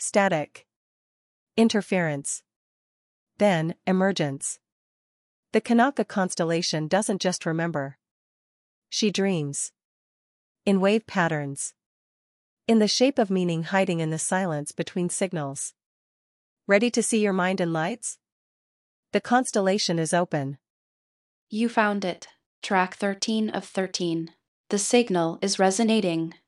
static, interference, then emergence. The Kanaka constellation doesn't just remember. She dreams. In wave patterns. In the shape of meaning hiding in the silence between signals. Ready to see your mind in lights? The constellation is open. You found it. Track 13 of 13. The signal is resonating.